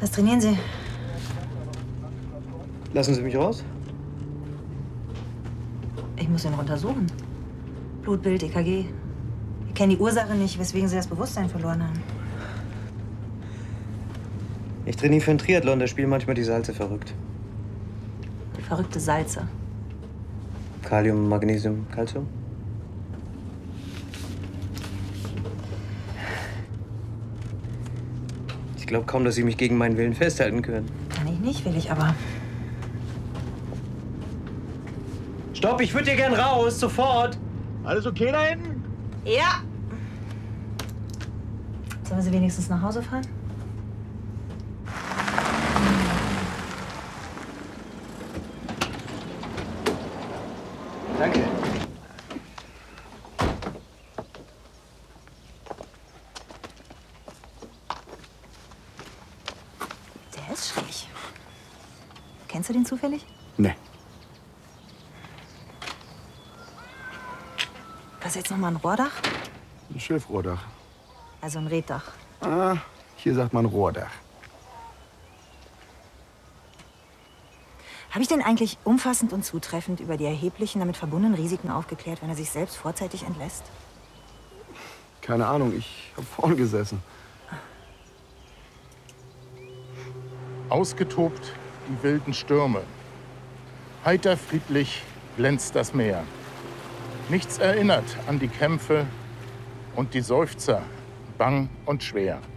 Was trainieren Sie? Lassen Sie mich raus? Ich muss ihn noch untersuchen. Blutbild, EKG. Wir kennen die Ursache nicht, weswegen Sie das Bewusstsein verloren haben. Ich trainiere für einen Triathlon, da spielen manchmal die Salze verrückt. Verrückte Salze. Kalium, Magnesium, Calcium. Ich glaube kaum, dass Sie mich gegen meinen Willen festhalten können. Kann ich nicht, will ich aber. Stopp, ich würde hier gern raus, sofort. Alles okay da hinten? Ja. Sollen wir Sie wenigstens nach Hause fahren? Danke. Der ist schräg. Kennst du den zufällig? Nee. Was jetzt noch mal ein Rohrdach? Ein Schilfrohrdach. Also ein Reddach. Ah, hier sagt man Rohrdach. Habe ich denn eigentlich umfassend und zutreffend über die erheblichen damit verbundenen Risiken aufgeklärt, wenn er sich selbst vorzeitig entlässt? Keine Ahnung, ich habe vorn gesessen. Ausgetobt die wilden Stürme. Heiter friedlich glänzt das Meer. Nichts erinnert an die Kämpfe und die Seufzer, bang und schwer.